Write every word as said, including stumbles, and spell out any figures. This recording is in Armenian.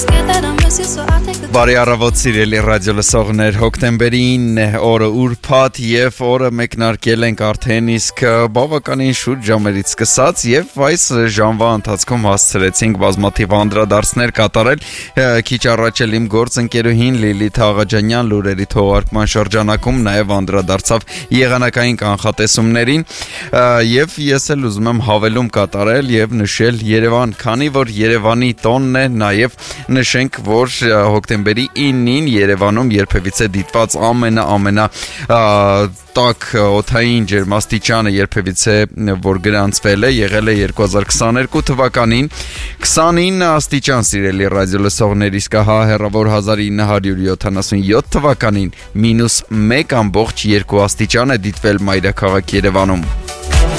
Բարի առավոտ սիրելի ռադիո լսողներ, հոկտեմբերին օրը ուրբաթ եւ օրը մեկնարկել ենք արդեն իսկ բավականին շուտ ժամերից սկսած եւ այս ժամվա ընթացքում հասցրեցինք բազմաթիվ անդրադարձներ կատարել քիչ առաջ էլ իմ գործընկերուհին Լիլիթ Աղաջանյան լուրերի թողարկման շրջանակում նաեւ անդրադարձավ եղանակային կանխատեսումներին եւ ես էլ ուզում եմ հավելում կատարել եւ նշել Երևան, քանի որ Երևանի տոնն է, նաեւ նշենք, որ հոկտեմբերի իննին Երևանում երբևիցե դիտված ամենա ամենա տաք օդային ջերմաստիճանը երբևիցե որ գրանցվել է եղել է երկու հազար քսաներկու թվականին քսանինը աստիճան սիրելի ռադիո լսողներ, իսկ հա հեռավոր հազար ինը հարյուր յոթանասունյոթ թվականին մինուս մեկ ամբողջ երկու աստիճան է դիտվել մայրաքաղաք Երևանում։